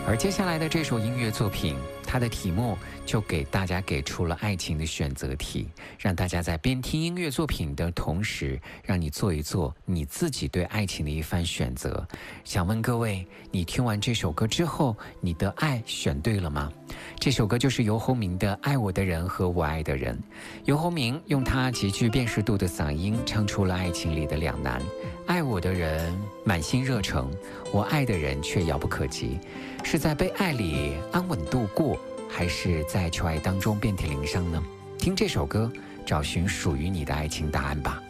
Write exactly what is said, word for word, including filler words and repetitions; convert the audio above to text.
而接下来的这首音乐作品，它的题目就给大家给出了爱情的选择题，让大家在边听音乐作品的同时，让你做一做你自己对爱情的一番选择。想问各位，你听完这首歌之后，你的爱选对了吗？这首歌就是游鸿明的《爱我的人和我爱的人》。游鸿明用他极具辨识度的嗓音，唱出了爱情里的两难：爱我的人满心热诚，我爱的人却遥不可及。是在被爱里安稳度过，还是在求爱当中遍体鳞伤呢？听这首歌，找寻属于你的爱情答案吧。